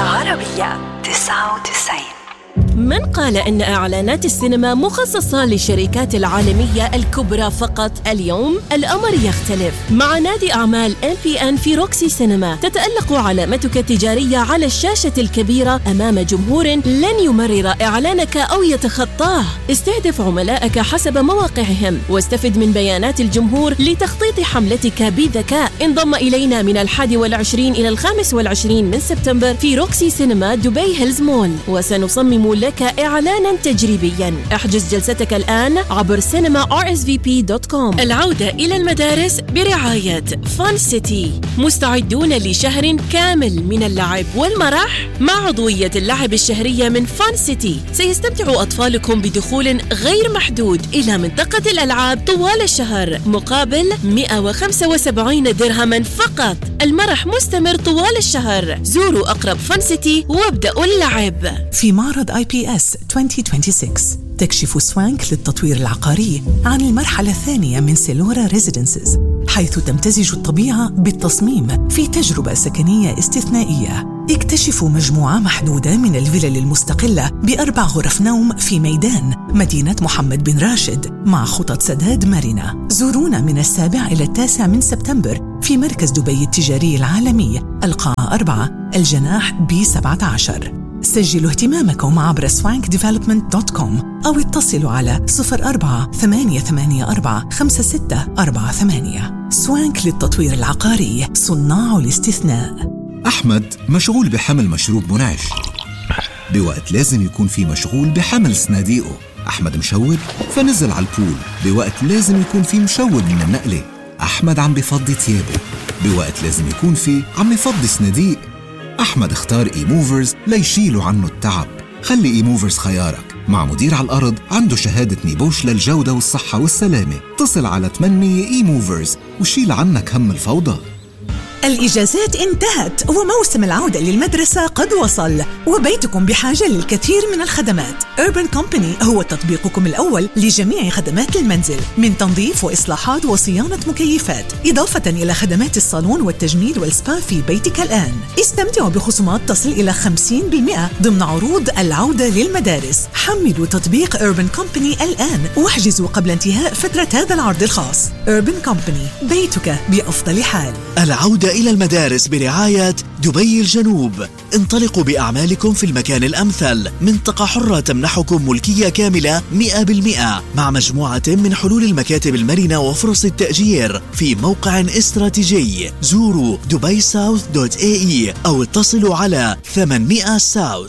العربية 99. من قال إن إعلانات السينما مخصصة للشركات العالمية الكبرى فقط؟ اليوم الأمر يختلف. مع نادي أعمال MPN في روكسي سينما تتألق علامتك التجارية على الشاشة الكبيرة أمام جمهور لن يمرر إعلانك أو يتخطاه. استهدف عملائك حسب مواقعهم واستفد من بيانات الجمهور لتخطيط حملتك بذكاء. انضم إلينا من 21 إلى 25 من سبتمبر في روكسي سينما دبي هيلز مول، وسنصمم لك إعلانا تجريبيا. احجز جلستك الآن عبر cinema.rsvp.com. العودة إلى المدارس برعاية فان سيتي. مستعدون لشهر كامل من اللعب والمرح مع عضوية اللعب الشهرية من فان سيتي. سيستمتع أطفالكم بدخول غير محدود إلى منطقة الألعاب طوال الشهر مقابل 175 درهما فقط. المرح مستمر طوال الشهر. زوروا أقرب فان سيتي وابدأوا اللعب. في معرض IPS 2026 تكشف سوانك للتطوير العقاري عن المرحلة الثانية من سيلورا ريزيدنسز، حيث تمتزج الطبيعة بالتصميم في تجربة سكنية استثنائية. اكتشفوا مجموعة محدودة من الفلل المستقلة ب4 غرف نوم في ميدان مدينة محمد بن راشد مع خطط سداد مرنة. زورونا من 7 إلى 9 من سبتمبر في مركز دبي التجاري العالمي، القاعة 4، الجناح B17. سجلوا اهتمامكم عبر swankdevelopment.com أو اتصلوا على 04-884-5648. سوانك للتطوير العقاري، صناع الاستثناء. أحمد مشغول بحمل مشروب منعش، بوقت لازم يكون في مشغول بحمل صناديقه. أحمد مشود فنزل على البول، بوقت لازم يكون في مشود من النقلة. أحمد عم بفضي ثيابه، بوقت لازم يكون في عم يفضي صناديق. أحمد اختار إيموفرز ليشيلوا عنه التعب. خلي إيموفرز خيارك، مع مدير على الأرض عنده شهادة نيبوش للجودة والصحة والسلامة. اتصل على 800 إيموفرز وشيل عنك هم الفوضى. الإجازات انتهت وموسم العودة للمدرسة قد وصل، وبيتكم بحاجة للكثير من الخدمات. Urban Company هو تطبيقكم الأول لجميع خدمات المنزل، من تنظيف وإصلاحات وصيانة مكيفات، إضافة إلى خدمات الصالون والتجميل والسبا في بيتك الآن. استمتعوا بخصومات تصل إلى 50% ضمن عروض العودة للمدارس. حملوا تطبيق Urban Company الآن واحجزوا قبل انتهاء فترة هذا العرض الخاص. Urban Company، بيتك بأفضل حال. العودة إلى المدارس برعاية دبي الجنوب. انطلقوا بأعمالكم في المكان الأمثل. منطقة حرة تمنحكم ملكية كاملة 100% مع مجموعة من حلول المكاتب المرنة وفرص التأجير في موقع استراتيجي. زوروا dubaisouth.ae أو اتصلوا على 800 South.